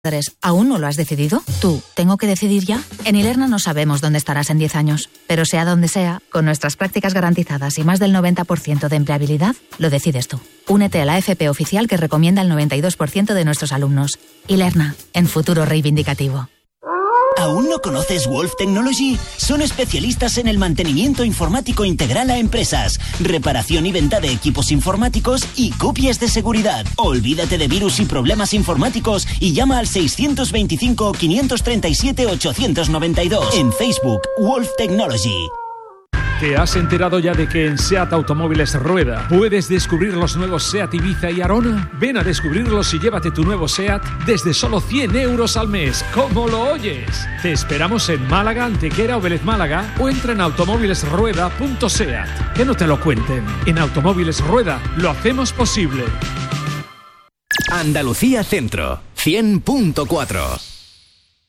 ¿Aún no lo has decidido? ¿Tú, tengo que decidir ya? En Ilerna no sabemos dónde estarás en 10 años, pero sea donde sea, con nuestras prácticas garantizadas y más del 90% de empleabilidad, lo decides tú. Únete a la FP oficial que recomienda el 92% de nuestros alumnos. Ilerna, en futuro reivindicativo. ¿Aún no conoces Wolf Technology? Son especialistas en el mantenimiento informático integral a empresas, reparación y venta de equipos informáticos y copias de seguridad. Olvídate de virus y problemas informáticos y llama al 625 537 892. En Facebook, Wolf Technology. ¿Te has enterado ya de que en SEAT Automóviles Rueda puedes descubrir los nuevos SEAT Ibiza y Arona? Ven a descubrirlos y llévate tu nuevo SEAT desde solo 100 euros al mes. ¿Cómo lo oyes? Te esperamos en Málaga, Antequera o Vélez Málaga o entra en automóvilesrueda.seat. Que no te lo cuenten. En Automóviles Rueda lo hacemos posible. Andalucía Centro, 100.4.